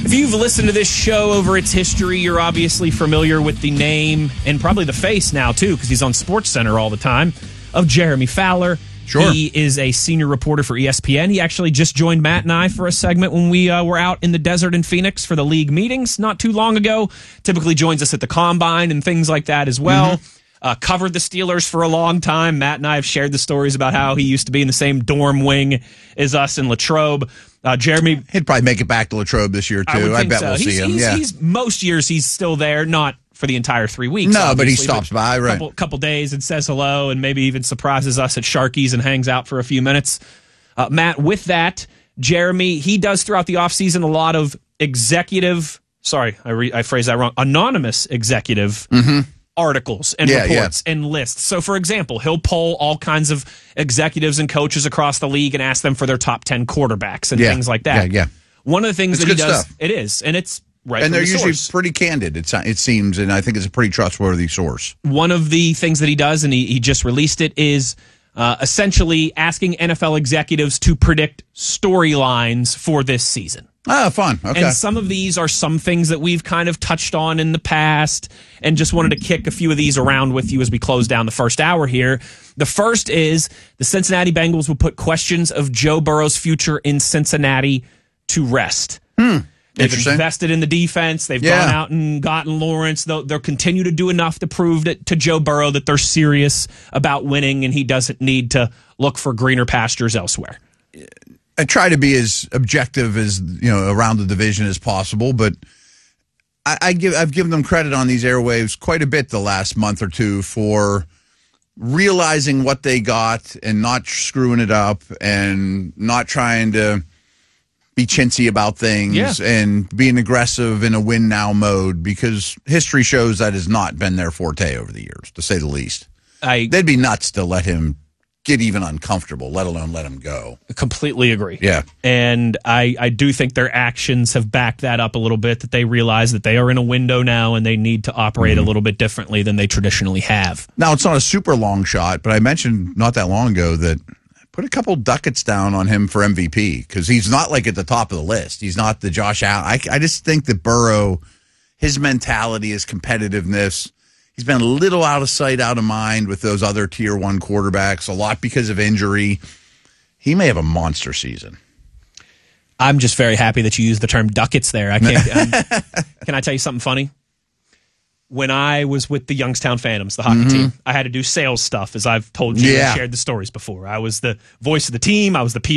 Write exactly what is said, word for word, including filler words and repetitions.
If you've listened to this show over its history, you're obviously familiar with the name and probably the face now, too, because he's on SportsCenter all the time, of Jeremy Fowler. Sure. He is a senior reporter for E S P N. He actually just joined Matt and I for a segment when we uh, were out in the desert in Phoenix for the league meetings not too long ago. Typically joins us at the Combine and things like that as well. Mm-hmm. Uh, covered the Steelers for a long time. Matt and I have shared the stories about how he used to be in the same dorm wing as us in Latrobe. Uh, Jeremy, he'd probably make it back to Latrobe this year, too. I, I bet so. we'll he's, see him. He's, yeah. he's, most years he's still there, not for the entire three weeks. No, but he stops but by, right. Couple, couple days and says hello and maybe even surprises us at Sharky's and hangs out for a few minutes. Uh, Matt, with that, Jeremy, he does throughout the offseason a lot of executive, sorry, I, re, I phrased that wrong, anonymous executive mm-hmm. articles and yeah, reports yeah. and lists. So, for example, he'll poll all kinds of executives and coaches across the league and ask them for their top ten quarterbacks and yeah. things like that. Yeah, yeah. One of the things it's that he does, stuff. it is, and it's right and they're the usually source. pretty candid, it's, it seems, and I think it's a pretty trustworthy source. One of the things that he does, and he, he just released it, is uh, essentially asking N F L executives to predict storylines for this season. Ah, fun. Okay. And some of these are some things that we've kind of touched on in the past and just wanted to kick a few of these around with you as we close down the first hour here. The first is the Cincinnati Bengals will put questions of Joe Burrow's future in Cincinnati to rest. Hmm. They've invested in the defense. They've yeah. gone out and gotten Lawrence. They'll, they'll continue to do enough to prove that, to Joe Burrow that they're serious about winning and he doesn't need to look for greener pastures elsewhere. I try to be as objective as, you know, around the division as possible, but I, I give I've given them credit on these airwaves quite a bit the last month or two for realizing what they got and not screwing it up and not trying to be chintzy about things yeah. and being aggressive in a win now mode, because history shows that has not been their forte over the years, to say the least. I They'd be nuts to let him get even uncomfortable, let alone let him go. Completely agree. Yeah. And I, I do think their actions have backed that up a little bit, that they realize that they are in a window now and they need to operate mm-hmm. a little bit differently than they traditionally have. Now, it's not a super long shot, but I mentioned not that long ago that put a couple ducats down on him for M V P, because he's not like at the top of the list. He's not the Josh Allen. I, I just think that Burrow, his mentality, his competitiveness, he's been a little out of sight, out of mind with those other tier one quarterbacks, a lot because of injury. He may have a monster season. I'm just very happy that you used the term ducats there. I can't. um, can I tell you something funny? When I was with the Youngstown Phantoms, the hockey mm-hmm. team, I had to do sales stuff, as I've told you yeah. and shared the stories before. I was the voice of the team. I was the P R